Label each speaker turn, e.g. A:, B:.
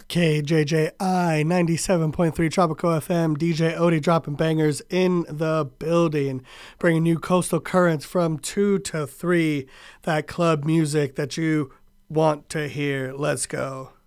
A: KJJI 97.3 Tropical FM, DJ Odie dropping bangers in the building, bringing you Coastal Currents from 2 to 3, that club music that you want to hear. Let's go.